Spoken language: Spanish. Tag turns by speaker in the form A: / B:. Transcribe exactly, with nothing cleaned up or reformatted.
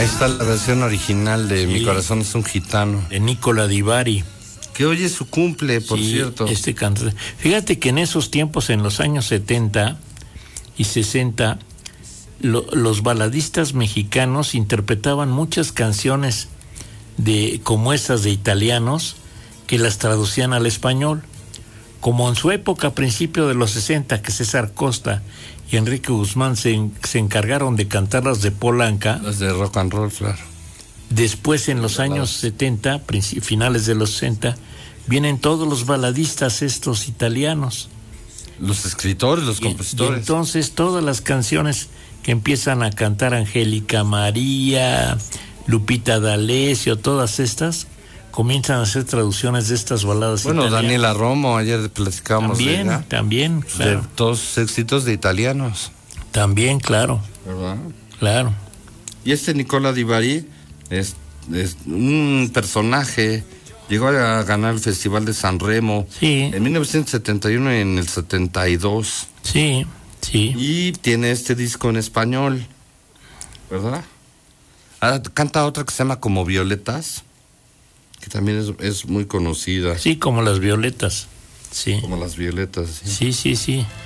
A: Ahí está la versión original de sí. Mi corazón es un gitano.
B: De Nicola Di Bari.
A: Que hoy es su cumple, por
B: sí,
A: cierto.
B: Este canto. Fíjate que en esos tiempos, en los años setenta y sesenta, lo, los baladistas mexicanos interpretaban muchas canciones de como estas de italianos que las traducían al español. Como en su época, a principios de los sesenta, que César Costa y Enrique Guzmán se, se encargaron de cantar las de Polanca.
A: Las de rock and roll, claro.
B: Después, en los años setenta, finales de los sesenta, vienen todos los baladistas estos italianos.
A: Los escritores, los
B: y,
A: compositores.
B: Y entonces todas las canciones que empiezan a cantar Angélica María, Lupita D'Alessio, todas estas, comienzan a hacer traducciones de estas baladas
A: bueno,
B: italianas.
A: Daniela Romo, ayer platicábamos
B: también,
A: de ella.
B: También, claro.
A: De todos sus éxitos de italianos.
B: También, claro.
A: ¿Verdad?
B: Claro.
A: Y este Nicola Di Bari es, es un personaje, llegó a ganar el Festival de San Remo
B: sí.
A: en mil novecientos setenta y uno y en el setenta y dos.
B: Sí, sí.
A: Y tiene este disco en español, ¿verdad? Ah, canta otra que se llama Como Violetas, que también es, es muy conocida.
B: Sí, como las violetas. Sí.
A: Como las violetas.
B: Sí, sí, sí. sí.